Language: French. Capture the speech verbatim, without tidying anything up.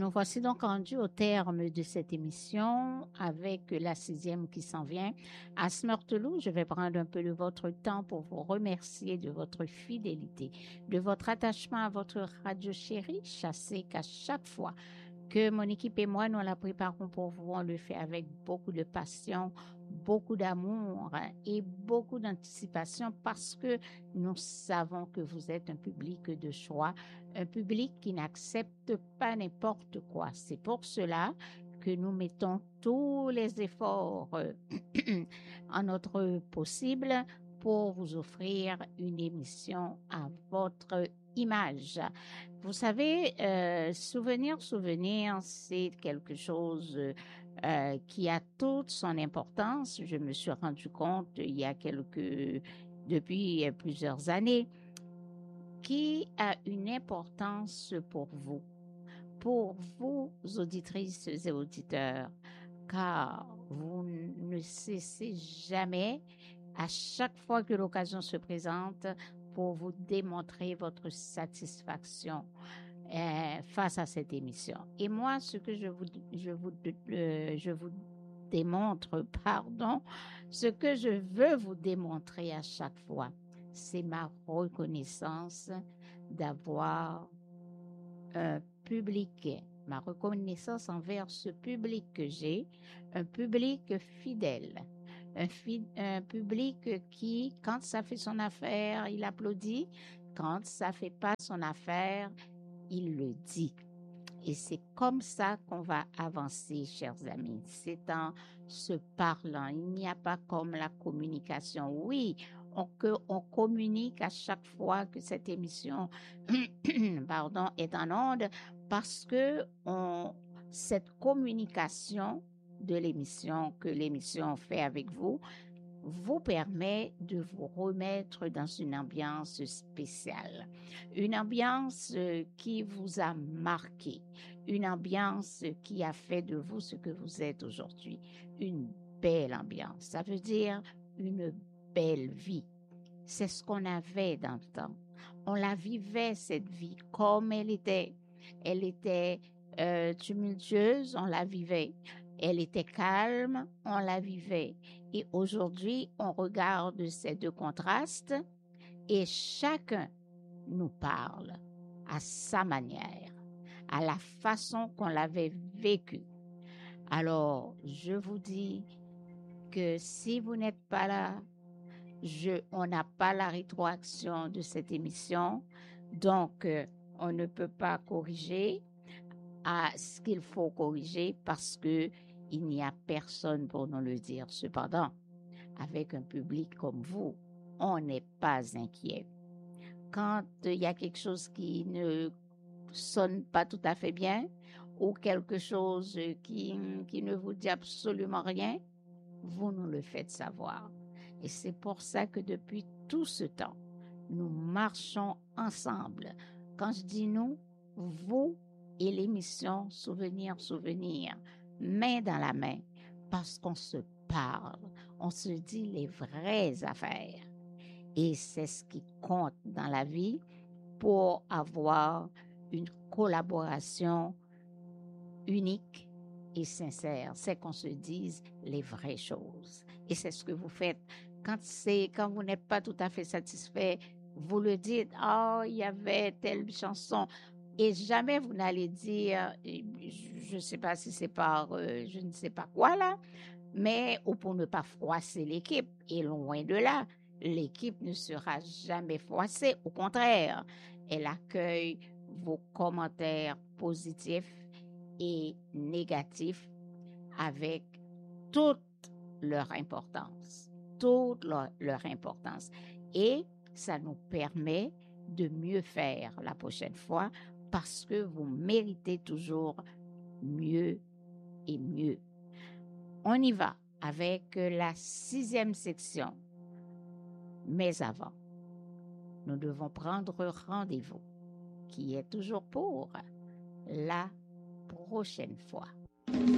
Nous voici donc rendus au terme de cette émission avec la sixième qui s'en vient. À Smurtelou, je vais prendre un peu de votre temps pour vous remercier de votre fidélité, de votre attachement à votre radio chérie. Sachez qu'à chaque fois que mon équipe et moi, nous la préparons pour vous, on le fait avec beaucoup de passion, beaucoup d'amour et beaucoup d'anticipation parce que nous savons que vous êtes un public de choix, un public qui n'accepte pas n'importe quoi. C'est pour cela que nous mettons tous les efforts euh, en notre possible pour vous offrir une émission à votre image. Vous savez, euh, souvenir, souvenir, c'est quelque chose euh, qui a toute son importance. Je me suis rendu compte il y a quelques, depuis plusieurs années, qui a une importance pour vous, pour vous, auditrices et auditeurs, car vous ne cessez jamais, à chaque fois que l'occasion se présente, pour vous démontrer votre satisfaction euh, face à cette émission. Et moi, ce que je vous, je vous, euh, je vous démontre, pardon, ce que je veux vous démontrer à chaque fois, c'est ma reconnaissance d'avoir un public, ma reconnaissance envers ce public que j'ai, un public fidèle, un, fi- un public qui, quand ça fait son affaire, il applaudit, quand ça fait pas son affaire, il le dit. Et c'est comme ça qu'on va avancer, chers amis. C'est en se parlant. Il n'y a pas comme la communication. Oui, on, que, on communique à chaque fois que cette émission pardon, est en onde parce que on, cette communication de l'émission que l'émission fait avec vous vous permet de vous remettre dans une ambiance spéciale, une ambiance euh, qui vous a marqué, une ambiance qui a fait de vous ce que vous êtes aujourd'hui, une belle ambiance. Ça veut dire une belle vie. C'est ce qu'on avait dans le temps. On la vivait, cette vie, comme elle était. Elle était euh, tumultueuse, on la vivait. Elle était calme, on la vivait. Et aujourd'hui, on regarde ces deux contrastes et chacun nous parle à sa manière, à la façon qu'on l'avait vécu. Alors, je vous dis que si vous n'êtes pas là, je, on n'a pas la rétroaction de cette émission, donc euh, on ne peut pas corriger à ce qu'il faut corriger parce que il n'y a personne pour nous le dire. Cependant, avec un public comme vous, on n'est pas inquiet. Quand il y a quelque chose qui ne sonne pas tout à fait bien ou quelque chose qui, qui ne vous dit absolument rien, vous nous le faites savoir. Et c'est pour ça que depuis tout ce temps, nous marchons ensemble. Quand je dis nous, vous et l'émission Souvenir, Souvenir, main dans la main, parce qu'on se parle, on se dit les vraies affaires. Et c'est ce qui compte dans la vie pour avoir une collaboration unique et sincère. C'est qu'on se dise les vraies choses. Et c'est ce que vous faites. Quand, c'est, quand vous n'êtes pas tout à fait satisfait, vous le dites, oh, il y avait telle chanson. Et jamais vous n'allez dire, je ne sais pas si c'est par, euh, je ne sais pas quoi là, mais ou pour ne pas froisser l'équipe. Et loin de là, l'équipe ne sera jamais froissée. Au contraire, elle accueille vos commentaires positifs et négatifs avec toute leur importance, toute leur, leur importance. Et ça nous permet de mieux faire la prochaine fois parce que vous méritez toujours mieux et mieux. On y va avec la sixième section. Mais avant, nous devons prendre rendez-vous, qui est toujours pour la prochaine fois.